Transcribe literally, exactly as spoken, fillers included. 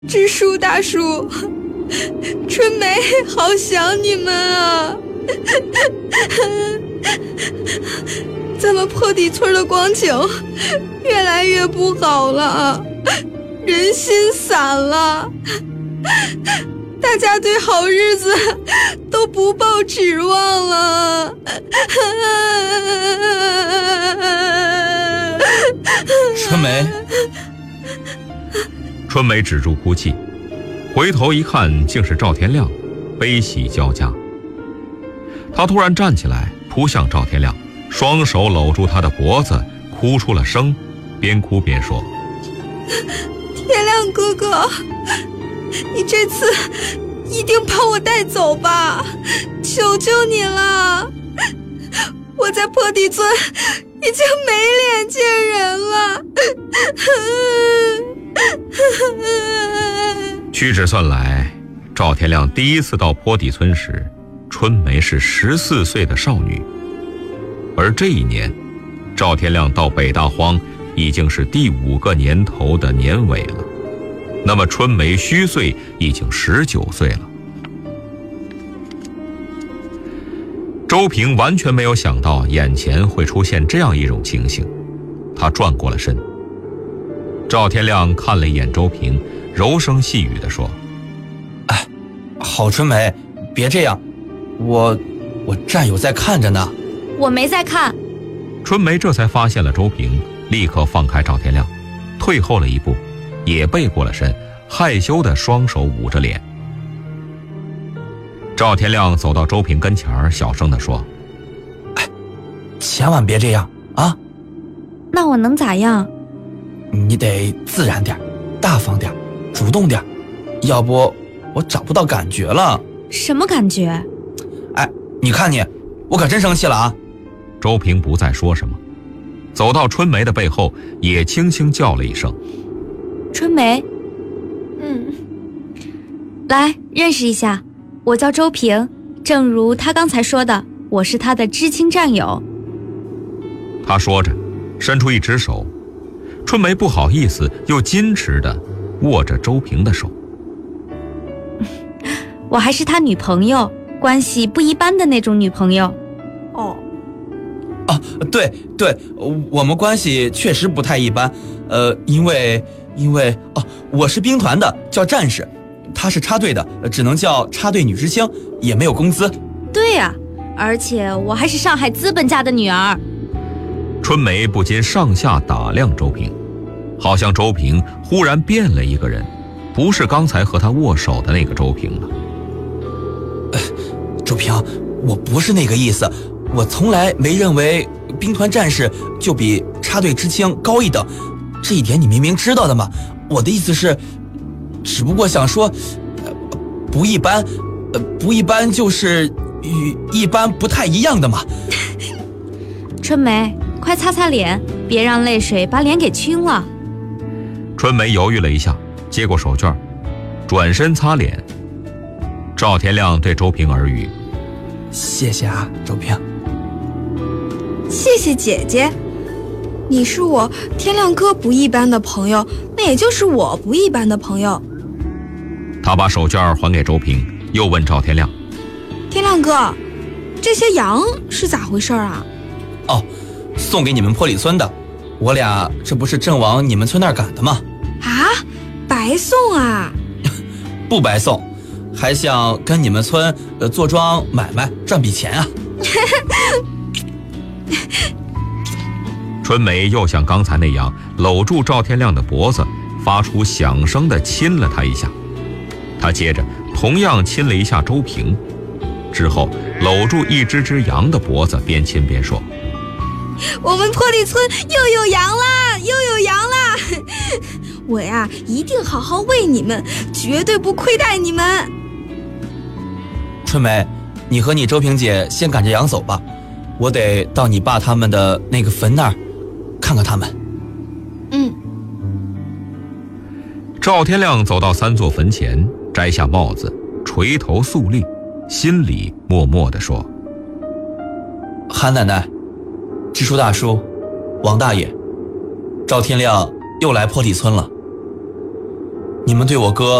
支书大叔，春梅好想你们啊！咱们破底村的光景越来越不好了，人心散了，大家对好日子都不抱指望了。 春梅， 春梅止住哭泣，回头一看，竟是赵天亮，悲喜交加。他突然站起来，扑向赵天亮，双手搂住他的脖子，哭出了声，边哭边说： 天亮哥哥，你这次一定把我带走吧，求求你了，我在破底村已经没脸见人了。 屈指算来，赵天亮第一次到坡底村时，春梅是十四岁的少女，而这一年，赵天亮到北大荒已经是第五个年头的年尾了。那么春梅虚岁已经十九岁了。周平完全没有想到眼前会出现这样一种情形，他转过了身。赵天亮看了一眼周平，柔声细语地说： 哎，好春梅，别这样，我我战友在看着呢。 我没在看。 春梅这才发现了周平，立刻放开赵天亮，退后了一步，也背过了身，害羞的双手捂着脸。赵天亮走到周平跟前儿，小声地说： 哎，千万别这样啊。 那我能咋样？ 你得自然点，大方点，主动点，要不我找不到感觉了。 什么感觉？ 哎，你看你，我可真生气了啊！ 周平不再说什么，走到春梅的背后，也轻轻叫了一声： 春梅。 嗯， 来认识一下，我叫周平，正如他刚才说的，我是他的知青战友。 他说着伸出一只手，春梅不好意思又矜持地握着周平的手。 我还是他女朋友，关系不一般的那种女朋友。 哦， 哦，对对，我们关系确实不太一般。呃，因为因为哦，我是兵团的，叫战士，她是插队的，只能叫插队女知青，也没有工资。 对呀、啊，而且我还是上海资本家的女儿。 春梅不禁上下打量周平，好像周平忽然变了一个人，不是刚才和他握手的那个周平了。 呃，周平，我不是那个意思，我从来没认为兵团战士就比插队知青高一等，这一点你明明知道的嘛。我的意思是，只不过想说，呃、不一般，呃，不一般就是与一般不太一样的嘛。 春梅，快擦擦脸，别让泪水把脸给熏了。 春梅犹豫了一下，接过手绢，转身擦脸。赵天亮对周平耳语： 谢谢啊，周平。 谢谢姐姐，你是我天亮哥不一般的朋友，那也就是我不一般的朋友。 他把手绢还给周平，又问赵天亮： 天亮哥，这些羊是咋回事啊？ 哦，送给你们坡里村的，我俩这不是正往你们村那儿赶的吗？ 啊，白送啊？ 不白送，还想跟你们村呃做庄买卖赚笔钱啊。 春梅又像刚才那样搂住赵天亮的脖子，发出响声地亲了他一下。他接着同样亲了一下周平，之后搂住一只只羊的脖子，边亲边说： 我们坡里村又有羊啦，又有羊啦！我呀，一定好好喂你们，绝对不亏待你们。 春梅，你和你周平姐先赶着羊走吧，我得到你爸他们的那个坟那儿看看他们。 嗯。 赵天亮走到三座坟前，摘下帽子，垂头肃立，心里默默地说： 韩奶奶，支书大叔，王大爷，赵天亮又来坡底村了。 你们对我哥